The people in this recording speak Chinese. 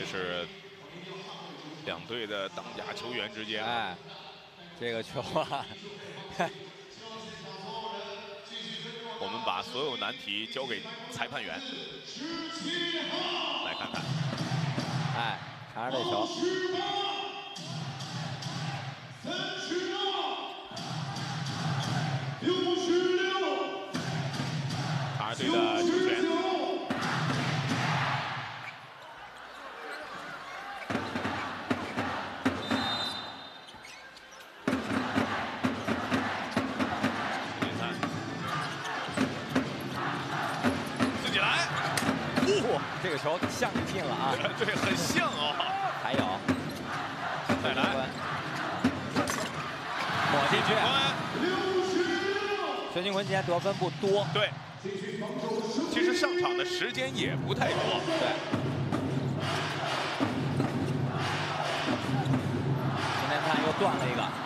是两队的当家球员之间。 哎，这个球啊， 我们把所有难题交给裁判员，来看看。 哎，尝尝这球。 卡尔队的球权。自己来。 哇，这个球像进了啊！ 对，很像哦。 还有， 再来。 抹进去。孙兴慜今天得分不多。 对。其实上场的时间也不太多。 对。今天看又断了一个。